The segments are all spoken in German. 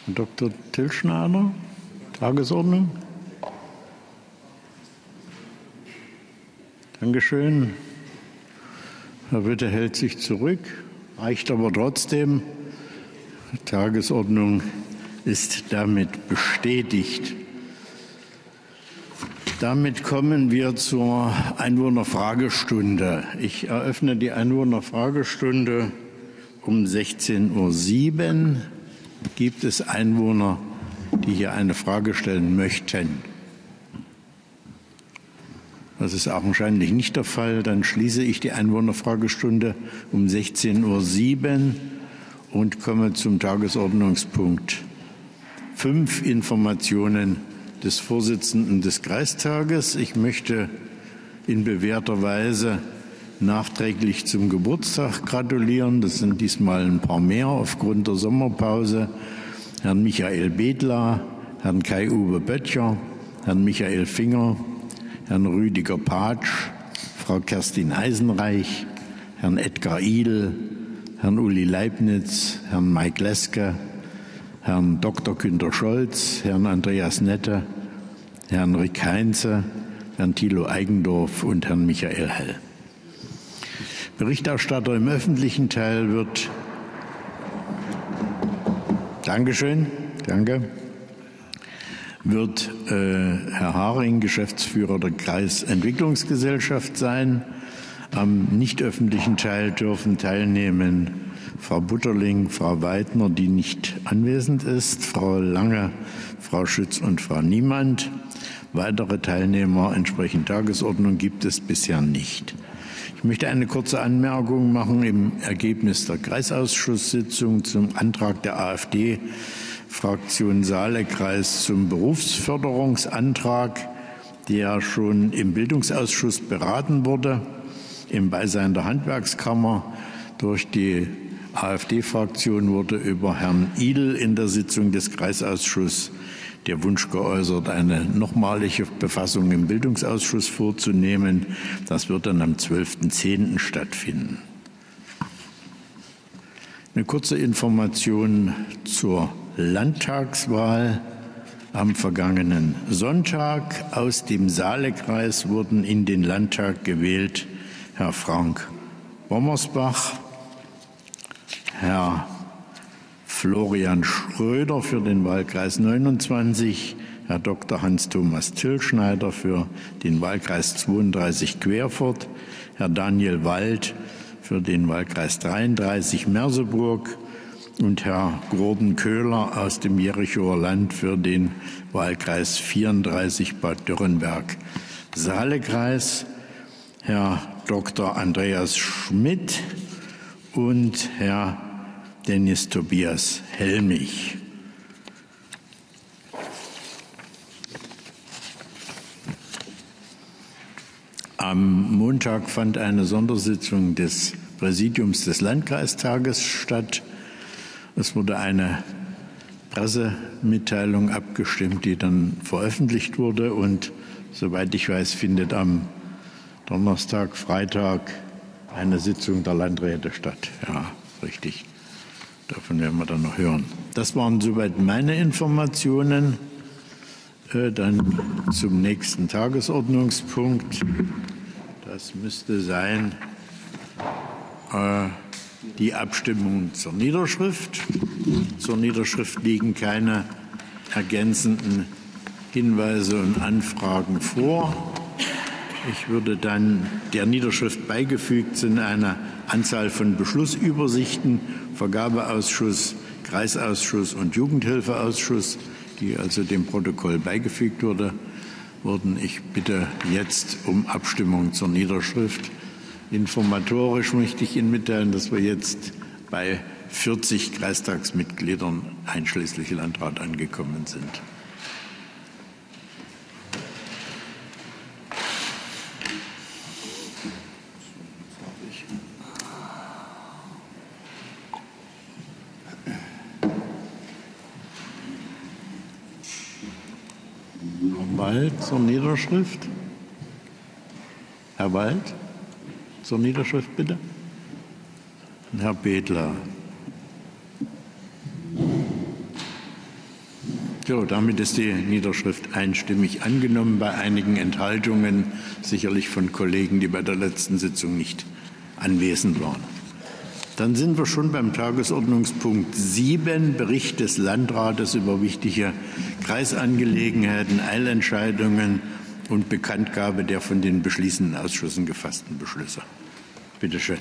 Herr Dr. Tilschneider, Tagesordnung. Dankeschön. Herr Witte hält sich zurück, reicht aber trotzdem. Die Tagesordnung ist damit bestätigt. Damit kommen wir zur Einwohnerfragestunde. Ich eröffne die Einwohnerfragestunde um 16:07 Uhr. Gibt es Einwohner, die hier eine Frage stellen möchten? Das ist augenscheinlich nicht der Fall. Dann schließe ich die Einwohnerfragestunde um 16:07 Uhr und komme zum Tagesordnungspunkt 5, Informationen des Vorsitzenden des Kreistages. Ich möchte in bewährter Weise nachträglich zum Geburtstag gratulieren. Das sind diesmal ein paar mehr aufgrund der Sommerpause. Herrn Michael Bedler, Herrn Kai-Uwe Böttcher, Herrn Michael Finger, Herrn Rüdiger Patsch, Frau Kerstin Eisenreich, Herrn Edgar Idel, Herrn Uli Leibniz, Herrn Mike Leske, Herrn Dr. Günter Scholz, Herrn Andreas Nette, Herrn Rick Heinze, Herrn Thilo Eigendorf und Herrn Michael Hell. Berichterstatter im öffentlichen Teil wird wird Herr Haring, Geschäftsführer der Kreisentwicklungsgesellschaft sein. Am nicht öffentlichen Teil dürfen teilnehmen Frau Butterling, Frau Weidner, die nicht anwesend ist, Frau Lange, Frau Schütz und Frau Niemand. Weitere Teilnehmer entsprechend Tagesordnung gibt es bisher nicht. Ich möchte eine kurze Anmerkung machen im Ergebnis der Kreisausschusssitzung zum Antrag der AfD-Fraktion Saale-Kreis zum Berufsförderungsantrag, der schon im Bildungsausschuss beraten wurde, im Beisein der Handwerkskammer. Durch die AfD-Fraktion wurde über Herrn Idel in der Sitzung des Kreisausschusses der Wunsch geäußert, eine nochmalige Befassung im Bildungsausschuss vorzunehmen. Das wird dann am 12.10. stattfinden. Eine kurze Information zur Landtagswahl. Am vergangenen Sonntag aus dem Saale-Kreis wurden in den Landtag gewählt Herr Frank Bommersbach, Herr Florian Schröder für den Wahlkreis 29, Herr Dr. Hans-Thomas Tilschneider für den Wahlkreis 32 Querfurt, Herr Daniel Wald für den Wahlkreis 33 Merseburg und Herr Gordon Köhler aus dem Jerichower Land für den Wahlkreis 34 Bad Dürrenberg Saale-Kreis, Herr Dr. Andreas Schmidt und Herr Dennis Tobias Helmich. Am Montag fand eine Sondersitzung des Präsidiums des Landkreistages statt. Es wurde eine Pressemitteilung abgestimmt, die dann veröffentlicht wurde. Und soweit ich weiß, findet am Donnerstag, Freitag eine Sitzung der Landräte statt. Ja, richtig. Davon werden wir dann noch hören. Das waren soweit meine Informationen. Dann zum nächsten Tagesordnungspunkt. Das müsste sein die Abstimmung zur Niederschrift. Zur Niederschrift liegen keine ergänzenden Hinweise und Anfragen vor. Ich würde dann der Niederschrift beigefügt sind eine Anzahl von Beschlussübersichten, Vergabeausschuss, Kreisausschuss und Jugendhilfeausschuss, die also dem Protokoll beigefügt wurden. Ich bitte jetzt um Abstimmung zur Niederschrift. Informatorisch möchte ich Ihnen mitteilen, dass wir jetzt bei 40 Kreistagsmitgliedern einschließlich Landrat angekommen sind. Wald zur Niederschrift. Herr Wald, zur Niederschrift bitte. Und Herr Bedler. So, damit ist die Niederschrift einstimmig angenommen, bei einigen Enthaltungen, sicherlich von Kollegen, die bei der letzten Sitzung nicht anwesend waren. Dann sind wir schon beim Tagesordnungspunkt 7, Bericht des Landrates über wichtige Kreisangelegenheiten, Eilentscheidungen und Bekanntgabe der von den beschließenden Ausschüssen gefassten Beschlüsse. Bitte schön.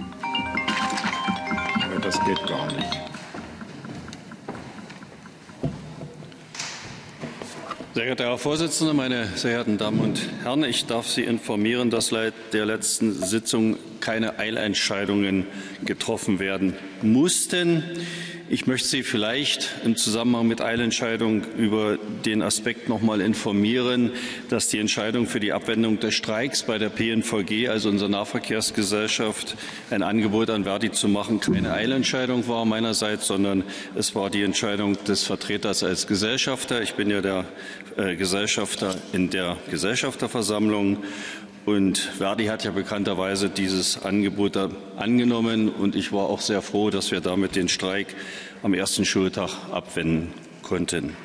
Aber das geht gar nicht. Sehr geehrter Herr Vorsitzender, meine sehr geehrten Damen und Herren! Ich darf Sie informieren, dass seit der letzten Sitzung keine Eilentscheidungen getroffen werden mussten. Ich möchte Sie vielleicht im Zusammenhang mit Eilentscheidungen über den Aspekt noch mal informieren, dass die Entscheidung für die Abwendung des Streiks bei der PNVG, also unserer Nahverkehrsgesellschaft, ein Angebot an Verdi zu machen, keine Eilentscheidung war meinerseits, sondern es war die Entscheidung des Vertreters als Gesellschafter. Ich bin ja der Gesellschafter in der Gesellschafterversammlung. Und Verdi hat ja bekannterweise dieses Angebot angenommen. Und ich war auch sehr froh, dass wir damit den Streik am ersten Schultag abwenden konnten.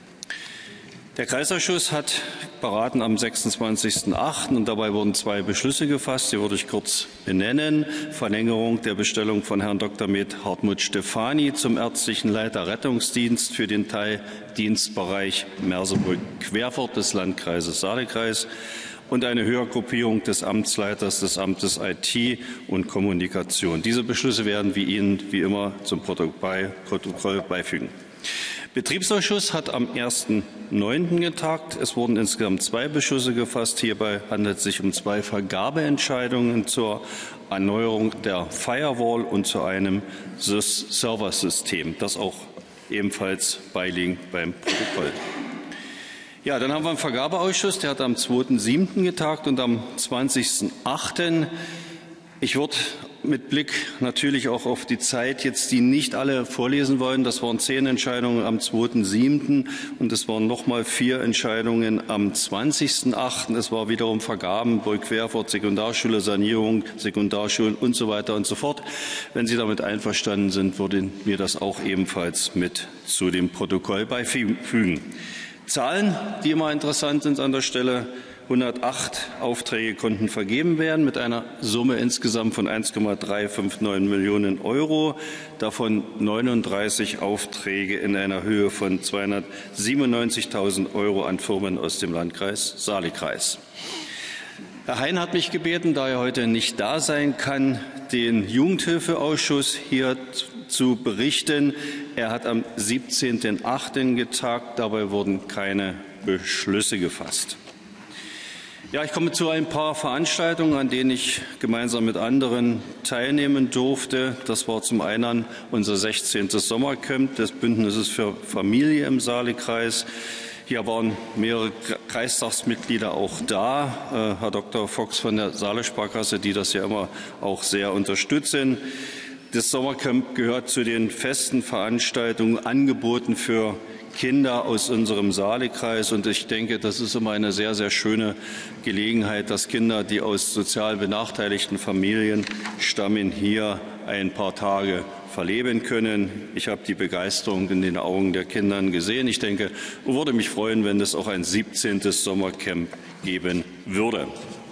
Der Kreisausschuss hat beraten am 26.08. und dabei wurden 2 Beschlüsse gefasst. Die würde ich kurz benennen. Verlängerung der Bestellung von Herrn Dr. med. Hartmut Stefani zum ärztlichen Leiter Rettungsdienst für den Teildienstbereich Merseburg-Querfurt des Landkreises Saale-Kreis und eine Höhergruppierung des Amtsleiters des Amtes IT und Kommunikation. Diese Beschlüsse werden wir Ihnen wie immer zum Protokoll beifügen. Betriebsausschuss hat am 1.9. getagt. Es wurden insgesamt 2 Beschlüsse gefasst. Hierbei handelt es sich um 2 Vergabeentscheidungen zur Erneuerung der Firewall und zu einem Serversystem. Das auch ebenfalls beiliegen beim Protokoll. Ja, dann haben wir einen Vergabeausschuss, der hat am 2.7. getagt und am 20.8. Ich würde mit Blick natürlich auch auf die Zeit jetzt die nicht alle vorlesen wollen. Das waren 10 Entscheidungen am 2.7. und es waren nochmal 4 Entscheidungen am 20.8. Es war wiederum Vergaben, Burg-Querfurt, Sekundarschule, Sanierung, Sekundarschulen und so weiter und so fort. Wenn Sie damit einverstanden sind, würden wir das auch ebenfalls mit zu dem Protokoll beifügen. Zahlen, die immer interessant sind an der Stelle. 108 Aufträge konnten vergeben werden mit einer Summe insgesamt von 1,359 Millionen €, davon 39 Aufträge in einer Höhe von 297.000 € an Firmen aus dem Landkreis Saale-Kreis. Herr Hein hat mich gebeten, da er heute nicht da sein kann, den Jugendhilfeausschuss hier zu berichten. Er hat am 17.08. getagt. Dabei wurden keine Beschlüsse gefasst. Ja, ich komme zu ein paar Veranstaltungen, an denen ich gemeinsam mit anderen teilnehmen durfte. Das war zum einen unser 16. Sommercamp des Bündnisses für Familie im Saale-Kreis. Hier waren mehrere Kreistagsmitglieder auch da, Herr Dr. Fox von der Saale-Sparkasse, die das ja immer auch sehr unterstützen. Das Sommercamp gehört zu den festen Veranstaltungen, Angeboten für Kinder aus unserem Saale-Kreis. Und ich denke, das ist immer eine sehr, sehr schöne Gelegenheit, dass Kinder, die aus sozial benachteiligten Familien stammen, hier ein paar Tage verleben können. Ich habe die Begeisterung in den Augen der Kinder gesehen. Ich denke, und würde mich freuen, wenn es auch ein 17. Sommercamp geben würde.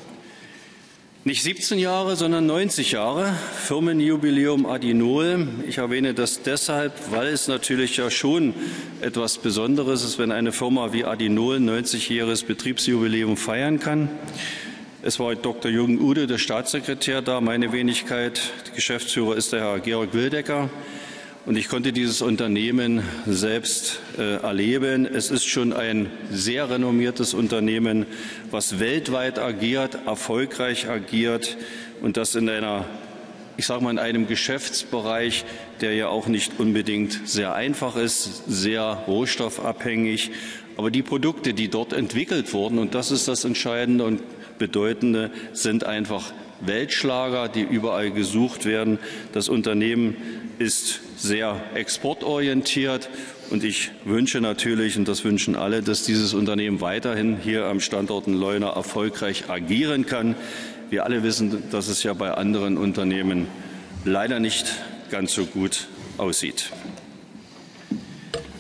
Nicht 17 Jahre, sondern 90 Jahre, Firmenjubiläum Adinol. Ich erwähne das deshalb, weil es natürlich ja schon etwas Besonderes ist, wenn eine Firma wie Adinol 90-jähriges Betriebsjubiläum feiern kann. Es war Dr. Jürgen Ude, der Staatssekretär, da, meine Wenigkeit. Der Geschäftsführer ist der Herr Georg Wildecker. Und ich konnte dieses Unternehmen selbst erleben. Es ist schon ein sehr renommiertes Unternehmen, was weltweit agiert, erfolgreich agiert und das in in einem Geschäftsbereich, der ja auch nicht unbedingt sehr einfach ist, sehr rohstoffabhängig. Aber die Produkte, die dort entwickelt wurden, und das ist das Entscheidende und Bedeutende, sind einfach Weltschlager, die überall gesucht werden. Das Unternehmen ist sehr exportorientiert und ich wünsche natürlich, und das wünschen alle, dass dieses Unternehmen weiterhin hier am Standort in Leuna erfolgreich agieren kann. Wir alle wissen, dass es ja bei anderen Unternehmen leider nicht ganz so gut aussieht.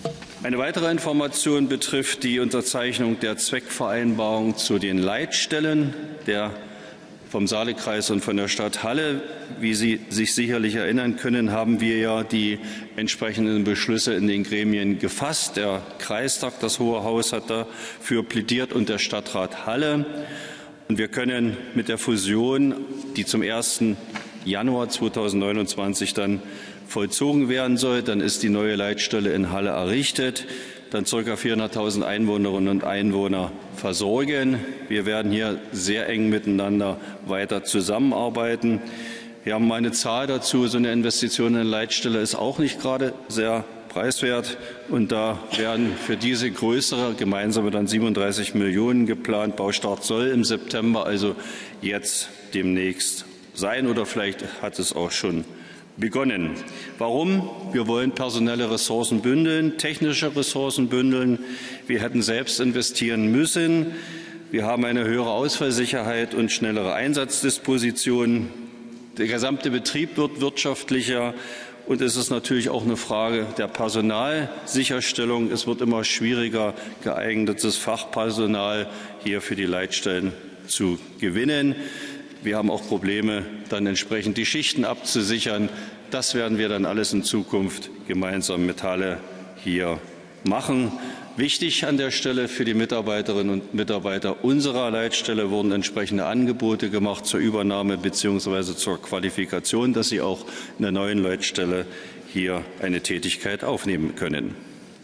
Eine weitere Information betrifft die Unterzeichnung der Zweckvereinbarung zu den Leitstellen vom Saalekreis und von der Stadt Halle. Wie Sie sich sicherlich erinnern können, haben wir ja die entsprechenden Beschlüsse in den Gremien gefasst. Der Kreistag, das Hohe Haus, hat dafür plädiert und der Stadtrat Halle. Und wir können mit der Fusion, die zum 1. Januar 2029 dann vollzogen werden soll, dann ist die neue Leitstelle in Halle errichtet, dann ca. 400.000 Einwohnerinnen und Einwohner versorgen. Wir werden hier sehr eng miteinander weiter zusammenarbeiten. Wir haben eine Zahl dazu. So eine Investition in eine Leitstelle ist auch nicht gerade sehr preiswert. Und da werden für diese größere gemeinsame dann 37 Millionen geplant. Baustart soll im September, also jetzt demnächst sein, oder vielleicht hat es auch schon begonnen. Warum? Wir wollen personelle Ressourcen bündeln, technische Ressourcen bündeln. Wir hätten selbst investieren müssen. Wir haben eine höhere Ausfallsicherheit und schnellere Einsatzdisposition. Der gesamte Betrieb wird wirtschaftlicher. Und es ist natürlich auch eine Frage der Personalsicherstellung. Es wird immer schwieriger, geeignetes Fachpersonal hier für die Leitstellen zu gewinnen. Wir haben auch Probleme, dann entsprechend die Schichten abzusichern. Das werden wir dann alles in Zukunft gemeinsam mit Halle hier machen. Wichtig an der Stelle für die Mitarbeiterinnen und Mitarbeiter unserer Leitstelle wurden entsprechende Angebote gemacht zur Übernahme bzw. zur Qualifikation, dass sie auch in der neuen Leitstelle hier eine Tätigkeit aufnehmen können.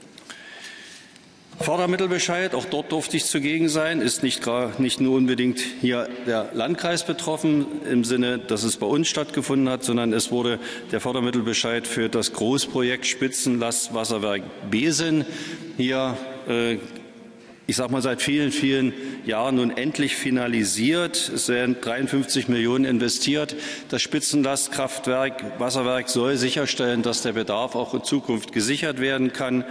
Fördermittelbescheid, auch dort durfte ich zugegen sein, ist nicht nur unbedingt hier der Landkreis betroffen im Sinne, dass es bei uns stattgefunden hat, sondern es wurde der Fördermittelbescheid für das Großprojekt Spitzenlastwasserwerk Besen hier, ich sage mal, seit vielen, vielen Jahren nun endlich finalisiert. Es werden 53 Millionen investiert. Das Spitzenlastkraftwerk, Wasserwerk soll sicherstellen, dass der Bedarf auch in Zukunft gesichert werden kann.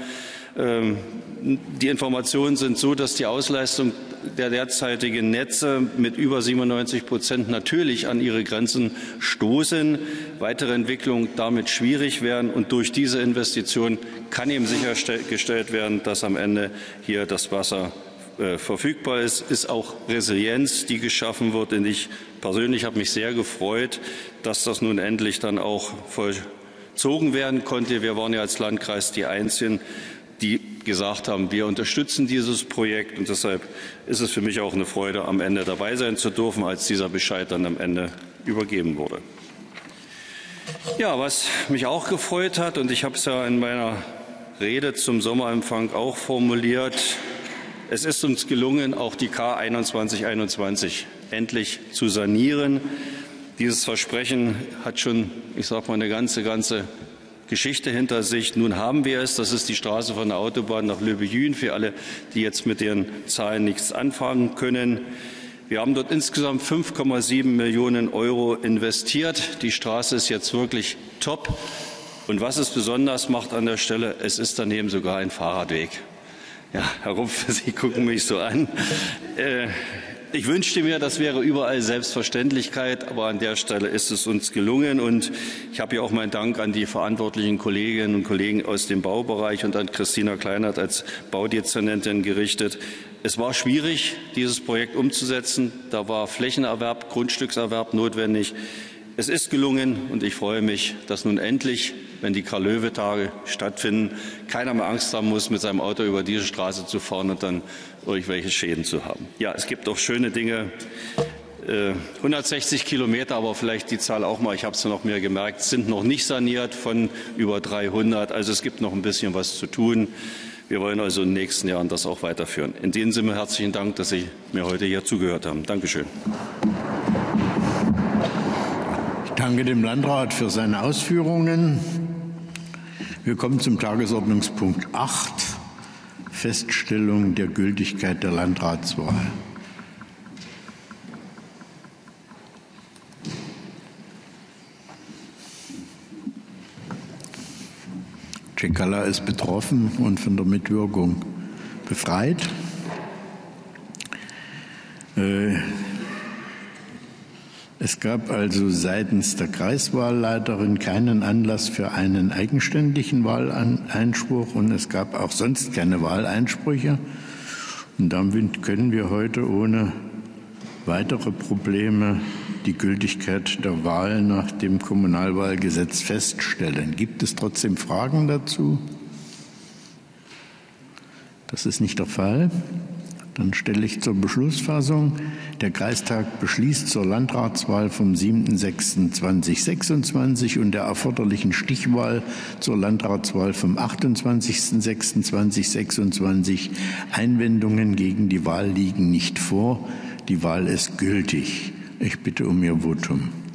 Die Informationen sind so, dass die Ausleistung der derzeitigen Netze mit über 97% natürlich an ihre Grenzen stoßen, weitere Entwicklungen damit schwierig werden. Und durch diese Investition kann eben sichergestellt werden, dass am Ende hier das Wasser verfügbar ist. Ist auch Resilienz, die geschaffen wird. Und ich persönlich habe mich sehr gefreut, dass das nun endlich dann auch vollzogen werden konnte. Wir waren ja als Landkreis die Einzigen, die gesagt haben, wir unterstützen dieses Projekt. Und deshalb ist es für mich auch eine Freude, am Ende dabei sein zu dürfen, als dieser Bescheid dann am Ende übergeben wurde. Ja, was mich auch gefreut hat, und ich habe es ja in meiner Rede zum Sommerempfang auch formuliert, es ist uns gelungen, auch die K 2121 endlich zu sanieren. Dieses Versprechen hat schon, ich sage mal, eine ganze Geschichte hinter sich. Nun haben wir es. Das ist die Straße von der Autobahn nach Löbejün, für alle, die jetzt mit den Zahlen nichts anfangen können. Wir haben dort insgesamt 5,7 Millionen Euro investiert. Die Straße ist jetzt wirklich top. Und was es besonders macht an der Stelle, es ist daneben sogar ein Fahrradweg. Ja, Herr Rumpf, Sie gucken mich so an. Ich wünschte mir, das wäre überall Selbstverständlichkeit, aber an der Stelle ist es uns gelungen. Und ich habe hier auch meinen Dank an die verantwortlichen Kolleginnen und Kollegen aus dem Baubereich und an Christina Kleinert als Baudezernentin gerichtet. Es war schwierig, dieses Projekt umzusetzen. Da war Flächenerwerb, Grundstückserwerb notwendig. Es ist gelungen und ich freue mich, dass nun endlich, wenn die Karl-Löwe-Tage stattfinden, keiner mehr Angst haben muss, mit seinem Auto über diese Straße zu fahren und dann irgendwelche Schäden zu haben. Ja, es gibt auch schöne Dinge. 160 Kilometer, aber vielleicht die Zahl auch mal, ich habe es noch mehr gemerkt, sind noch nicht saniert von über 300. Also es gibt noch ein bisschen was zu tun. Wir wollen also in den nächsten Jahren das auch weiterführen. In diesem Sinne herzlichen Dank, dass Sie mir heute hier zugehört haben. Dankeschön. Ich danke dem Landrat für seine Ausführungen. Wir kommen zum Tagesordnungspunkt 8, Feststellung der Gültigkeit der Landratswahl. Cekala ist betroffen und von der Mitwirkung befreit. Es gab also seitens der Kreiswahlleiterin keinen Anlass für einen eigenständigen Wahleinspruch und es gab auch sonst keine Wahleinsprüche. Und damit können wir heute ohne weitere Probleme die Gültigkeit der Wahl nach dem Kommunalwahlgesetz feststellen. Gibt es trotzdem Fragen dazu? Das ist nicht der Fall. Dann stelle ich zur Beschlussfassung. Der Kreistag beschließt zur Landratswahl vom 7.6.2026 und der erforderlichen Stichwahl zur Landratswahl vom 28.06.2026. Einwendungen gegen die Wahl liegen nicht vor. Die Wahl ist gültig. Ich bitte um Ihr Votum.